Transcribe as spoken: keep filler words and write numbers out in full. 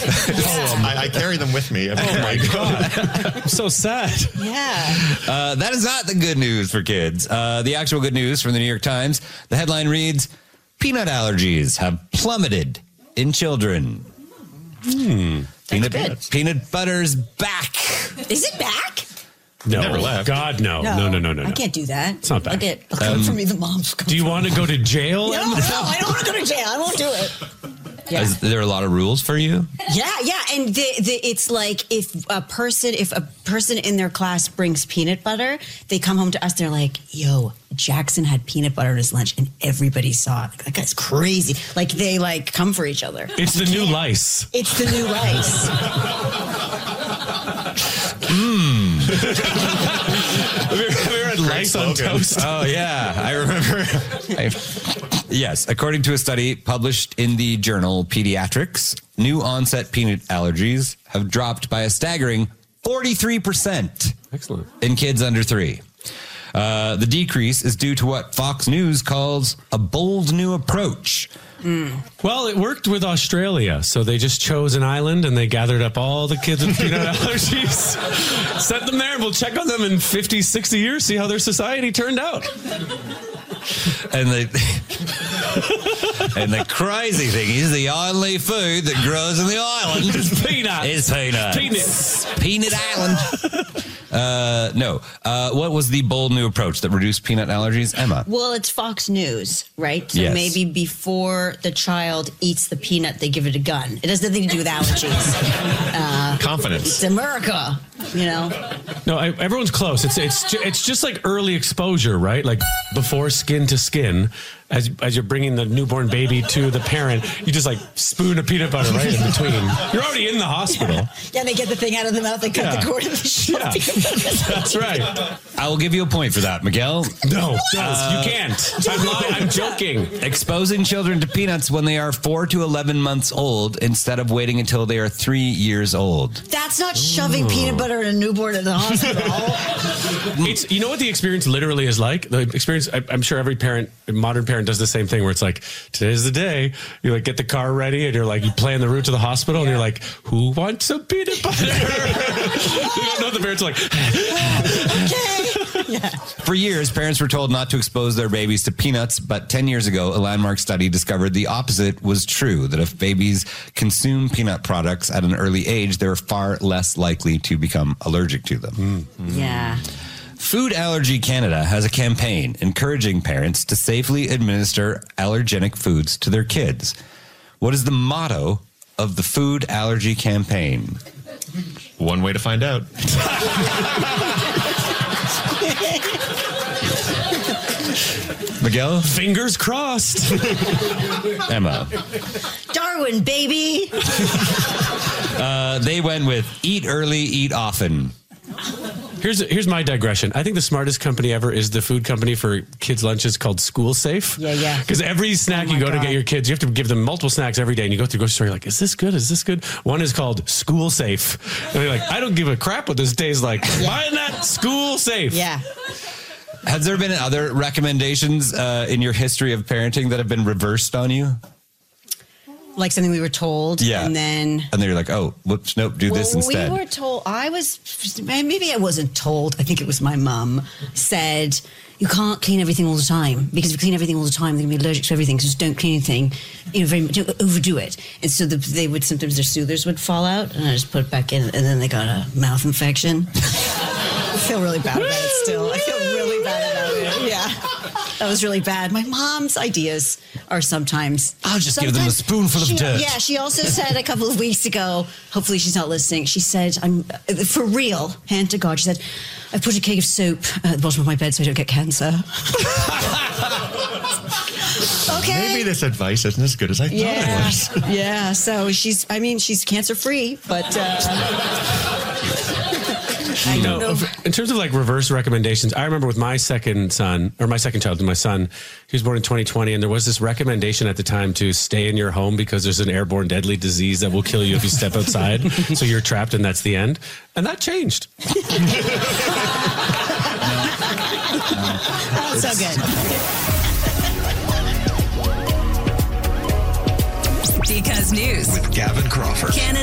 Yeah. I, I carry them with me. Oh my God. I'm so sad. Yeah. Uh, that is not the good news for kids. Uh, the actual good news from the New York Times, the headline reads, peanut allergies have plummeted in children. Hmm. Peanut, good. peanut butter's back. Is it back? No. Never left. God, no. No, no, no, no, no. I can't do that. It's not back. I'll get, I'll come Um, for me, the moms. Do you want to go to jail? No, no, I don't want to go to jail. I won't do it. Yeah. Is there a lot of rules for you? Yeah, yeah, and the, the, it's like if a person, if a person in their class brings peanut butter, they come home to us. They're like, "Yo, Jackson had peanut butter at his lunch, and everybody saw it. Like, that guy's crazy." Like they like come for each other. It's the new lice. It's the new rice. Mmm. Have you ever had lice on toast? Oh, yeah. I remember. I, yes. According to a study published in the journal Pediatrics, new onset peanut allergies have dropped by a staggering forty-three percent. Excellent. In kids under three. Uh, the decrease is due to what Fox News calls a bold new approach. Mm. Well, it worked with Australia. So they just chose an island and they gathered up all the kids with peanut allergies, sent them there, and we'll check on them in fifty, sixty years, see how their society turned out. And the and the crazy thing is the only food that grows in the island It's peanuts. is peanuts. Peanuts. Peanut Island. Uh, no. Uh, what was the bold new approach that reduced peanut allergies, Emma? Well, it's Fox News, right? So Yes. maybe before the child eats the peanut, they give it a gun. It has nothing to do with allergies. Uh, Confidence. It's America, you know? No, I, everyone's close. It's it's ju- it's just like early exposure, right? Like before skin to skin, as as you're bringing the newborn baby to the parent, you just like spoon of peanut butter right in between. You're already in the hospital. Yeah, they get the thing out of the mouth, they cut Yeah. the cord of the shove Yeah. peanut butter. That's right. I will give you a point for that, Miguel. No, uh, you can't. I'm lying. I'm joking. Exposing children to peanuts when they are four to eleven months old instead of waiting until they are three years old. That's not shoving peanut butter in a newborn at the hospital. It's, you know what the experience literally is like? The experience, I, I'm sure every parent, modern parent does the same thing where it's like, today's the day. You like get the car ready and you're like, you plan the route to the hospital and you're like, who wants some peanut butter? You don't know, the parents are like, Okay. Yeah. For years, parents were told not to expose their babies to peanuts, but ten years ago, a landmark study discovered the opposite was true, that if babies consume peanut products at an early age, they're far less likely to become allergic to them. Yeah. Food Allergy Canada has a campaign encouraging parents to safely administer allergenic foods to their kids. What is the motto of the Food Allergy campaign? One way to find out. Miguel? fingers crossed. Emma? Darwin, baby. Uh, they went with eat early, eat often. Here's here's my digression. I think the smartest company ever is the food company for kids' lunches called School Safe. Yeah, yeah. Because every snack Oh my you go to God. get your kids, you have to give them multiple snacks every day. And you go through the grocery store, you're like, is this good? Is this good? One is called School Safe. And you're like, I don't give a crap what this tastes like. Buying that School Safe. Yeah. Has there been other recommendations uh, in your history of parenting that have been reversed on you? Like something we were told. Yeah. And then. And then you're like, oh, whoops, nope, do this Well, instead. we were told, I was, maybe I wasn't told, I think it was my mum, said, you can't clean everything all the time, because if you clean everything all the time, they're going to be allergic to everything, so just don't clean anything, you know, very much, don't overdo it. And so the, they would, sometimes their soothers would fall out, and I just put it back in, and then they got a mouth infection. I feel really bad about it still. I feel really bad about it. Yeah. That was really bad. My mom's ideas are sometimes. I'll just give them a sometimes- spoonful of she- dirt. Yeah, she also said a couple of weeks ago, hopefully she's not listening, she said, I'm for real, hand to God, she said, I put a cake of soap at the bottom of my bed so I don't get cancer. Okay. Maybe this advice isn't as good as I thought it Yeah, was. yeah. So she's, I mean, she's cancer free, but uh, I don't know. In terms of like reverse recommendations, I remember with my second son, or my second child, my son, he was born in twenty twenty, and there was this recommendation at the time to stay in your home because there's an airborne deadly disease that will kill you if you step outside. So you're trapped and that's the end. And that changed. Not so good. Because News With Gavin Crawford. Canada.